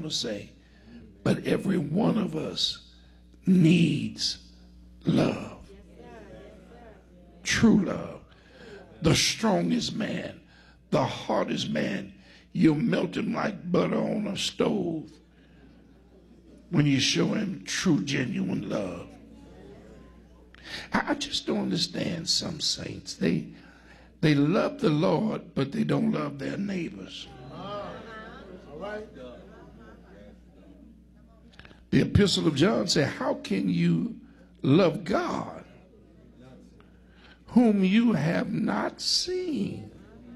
want to say. But every one of us needs love. True love. The strongest man, the hardest man, you'll melt him like butter on a stove when you show him true, genuine love. I just don't understand some saints. They love the Lord, but they don't love their neighbors. All right. The Epistle of John said, how can you love God whom you have not seen,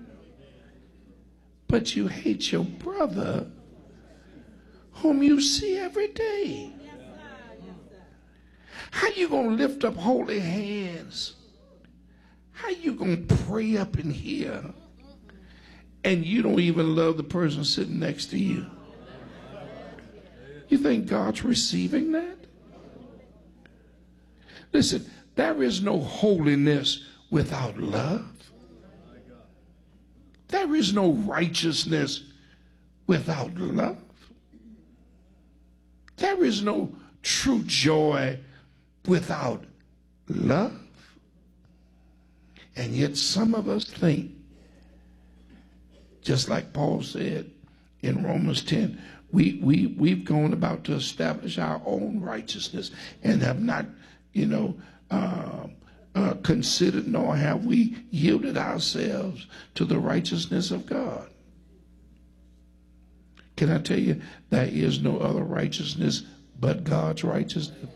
but you hate your brother whom you see every day? How you going to lift up holy hands? How you going to pray up in here and you don't even love the person sitting next to you? You think God's receiving that? Listen, there is no holiness without love. There is no righteousness without love. There is no true joy without love. And yet some of us think, just like Paul said in Romans 10, we've gone about to establish our own righteousness and have not, considered, nor have we yielded ourselves to the righteousness of God. Can I tell you, there is no other righteousness but God's righteousness?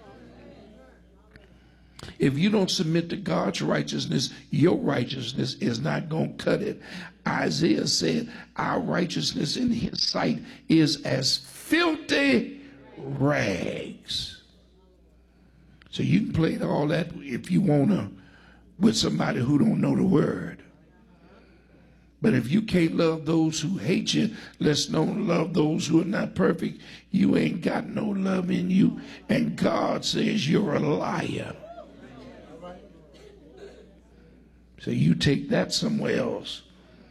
If you don't submit to God's righteousness, your righteousness is not going to cut it. Isaiah said, our righteousness in his sight is as filthy rags. So you can play all that if you want to with somebody who don't know the word. But if you can't love those who hate you, let's not love those who are not perfect, you ain't got no love in you. And God says you're a liar. So you take that somewhere else.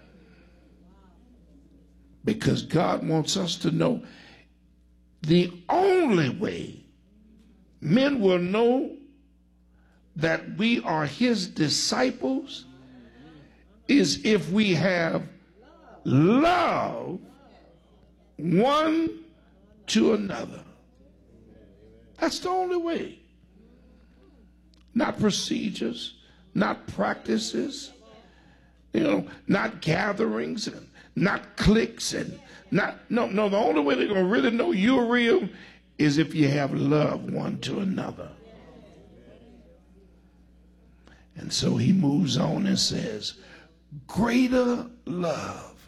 Because God wants us to know the only way men will know that we are his disciples is if we have love one to another. That's the only way. Not procedures, not practices, not gatherings, and not cliques, and the only way they're going to really know you're real is if you have love one to another. And so he moves on and says, greater love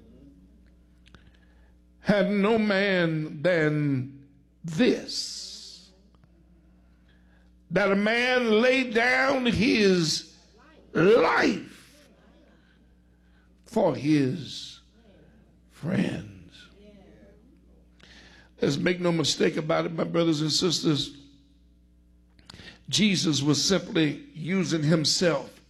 had no man than this, that a man lay down his life for his friends. Let's make no mistake about it, my brothers and sisters. Jesus was simply using himself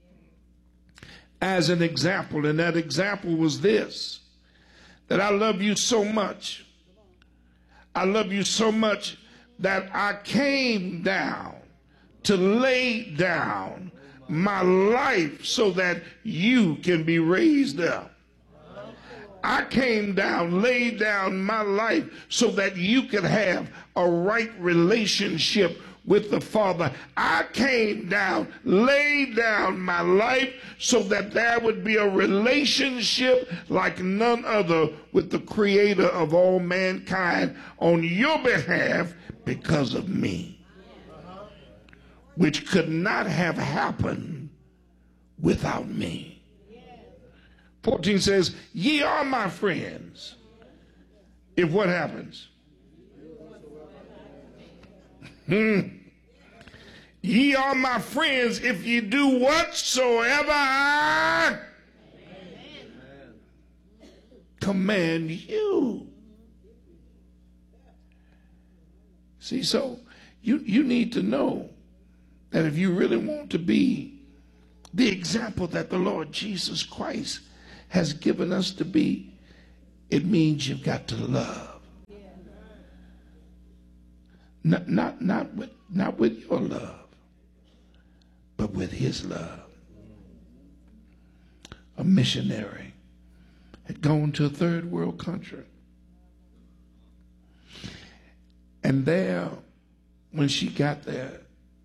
as an example, and that example was this, that I love you so much. I love you so much that I came down to lay down my life so that you can be raised up. I came down, laid down my life so that you could have a right relationship with the Father. I came down, laid down my life so that there would be a relationship like none other with the Creator of all mankind on your behalf because of me, which could not have happened without me. 14 says, ye are my friends if what happens? Ye are my friends if you do whatsoever I command you. See, so you need to know that if you really want to be the example that the Lord Jesus Christ has given us to be, it means you've got to love. Not with your love, but with his love. A missionary had gone to a third world country. And there, when she got there,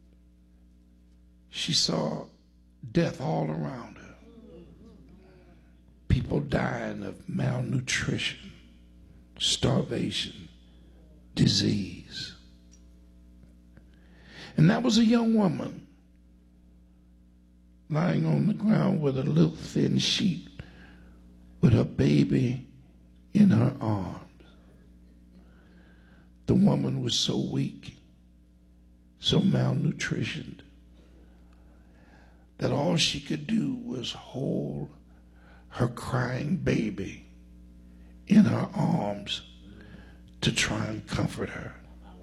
she saw death all around her. People dying of malnutrition, starvation, disease. And that was a young woman lying on the ground with a little thin sheet with her baby in her arms. The woman was so weak, so malnutritioned, that all she could do was hold her crying baby in her arms to try and comfort her.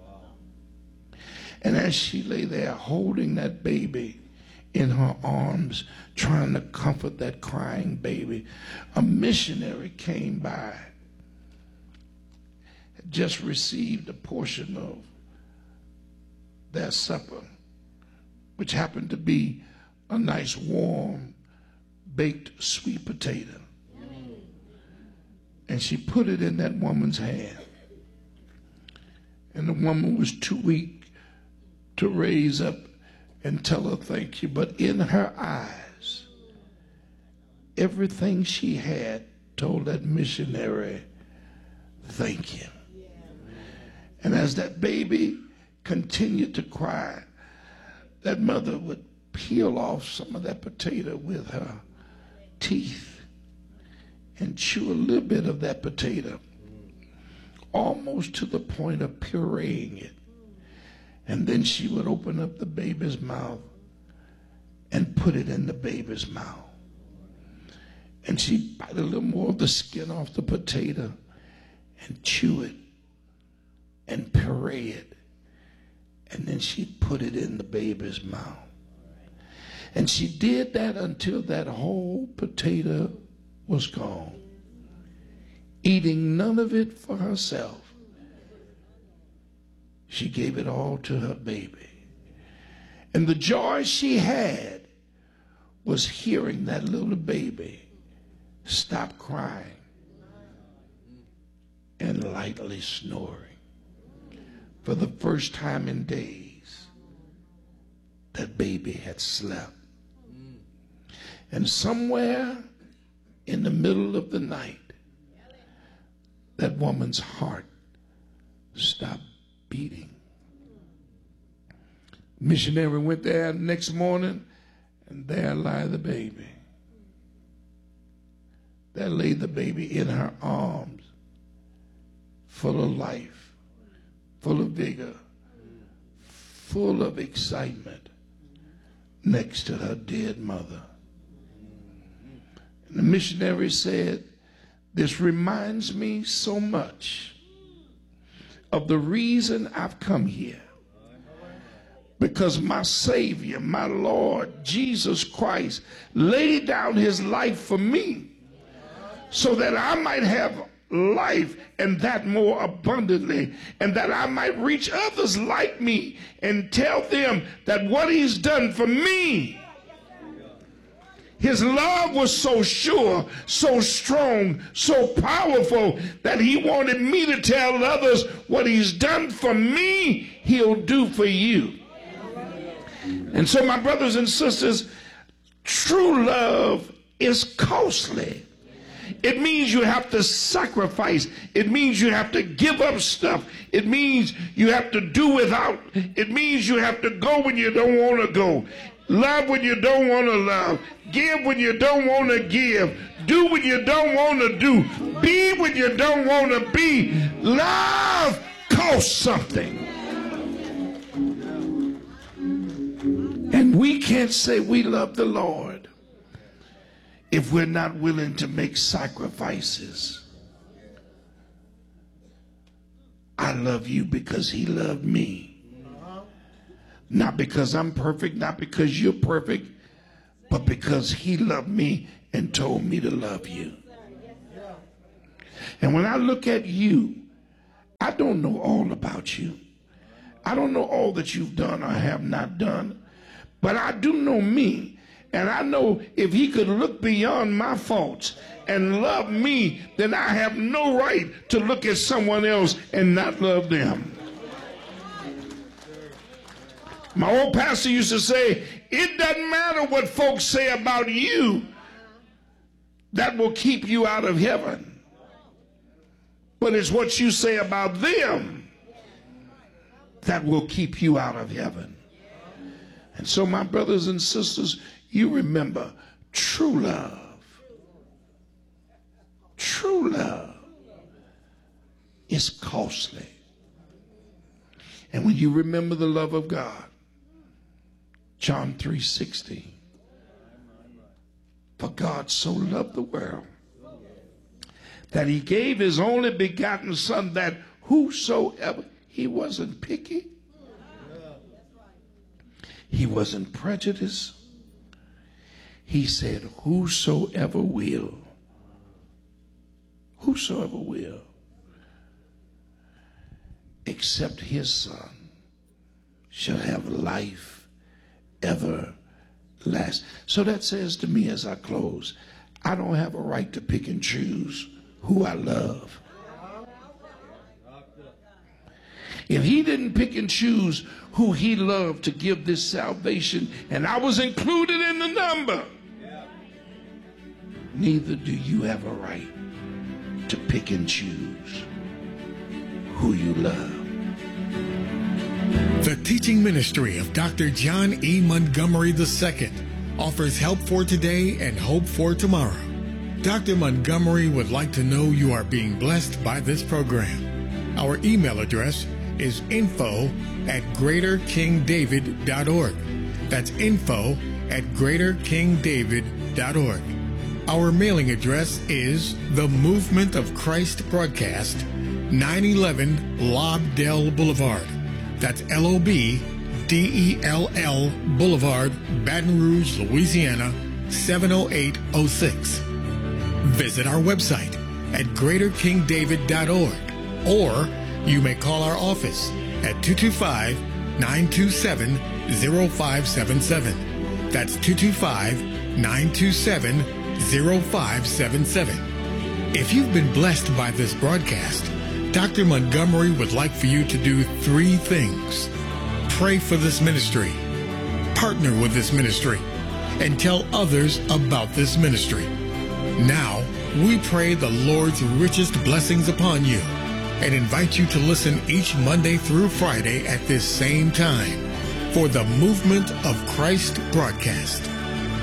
And as she lay there holding that baby in her arms, trying to comfort that crying baby, a missionary came by, had just received a portion of their supper, which happened to be a nice warm baked sweet potato. And she put it in that woman's hand. And the woman was too weak to raise up and tell her thank you. But in her eyes, everything she had told that missionary, thank you. And as that baby continued to cry, that mother would peel off some of that potato with her teeth and chew a little bit of that potato, almost to the point of pureeing it. And then she would open up the baby's mouth and put it in the baby's mouth. And she'd bite a little more of the skin off the potato and chew it and puree it. And then she'd put it in the baby's mouth. And she did that until that whole potato was gone, eating none of it for herself. She gave it all to her baby. And the joy she had was hearing that little baby stop crying and lightly snoring. For the first time in days, that baby had slept. And somewhere in the middle of the night, that woman's heart stopped beating. Missionary went there the next morning, and there lay the baby. There lay the baby in her arms, full of life, full of vigor, full of excitement, next to her dead mother. And the missionary said, "This reminds me so much of the reason I've come here. Because my Savior, my Lord, Jesus Christ, laid down his life for me so that I might have life and that more abundantly, and that I might reach others like me and tell them that what he's done for me, his love was so sure, so strong, so powerful that he wanted me to tell others what he's done for me, he'll do for you." And so, my brothers and sisters, true love is costly. It means you have to sacrifice. It means you have to give up stuff. It means you have to do without. It means you have to go when you don't want to go. Love when you don't want to love. Give when you don't want to give. Do when you don't want to do. Be when you don't want to be. Love costs something. And we can't say we love the Lord if we're not willing to make sacrifices. I love you because he loved me. Not because I'm perfect, not because you're perfect, but because he loved me and told me to love you. And when I look at you, I don't know all about you. I don't know all that you've done or have not done, but I do know me. And I know if he could look beyond my faults and love me, then I have no right to look at someone else and not love them. My old pastor used to say, it doesn't matter what folks say about you that will keep you out of heaven, but it's what you say about them that will keep you out of heaven. And so, my brothers and sisters, you remember, true love is costly. And when you remember the love of God, John 3:16, for God so loved the world that he gave his only begotten son, that whosoever, he wasn't picky, he wasn't prejudiced. He said, whosoever will, accept his son shall have life everlasting. So that says to me as I close, I don't have a right to pick and choose who I love. If he didn't pick and choose who he loved to give this salvation, and I was included in the number, neither do you have a right to pick and choose who you love. The teaching ministry of Dr. John E. Montgomery II offers help for today and hope for tomorrow. Dr. Montgomery would like to know you are being blessed by this program. Our email address is info@greaterkingdavid.org. That's info@greaterkingdavid.org. Our mailing address is The Movement of Christ Broadcast, 911 Lobdell Boulevard. That's LOBDELL Boulevard, Baton Rouge, Louisiana, 70806. Visit our website at greaterkingdavid.org, or you may call our office at 225-927-0577. That's 225-927-0577. If you've been blessed by this broadcast, Dr. Montgomery would like for you to do 3 things. Pray for this ministry, partner with this ministry, and tell others about this ministry. Now, we pray the Lord's richest blessings upon you and invite you to listen each Monday through Friday at this same time for the Movement of Christ broadcast.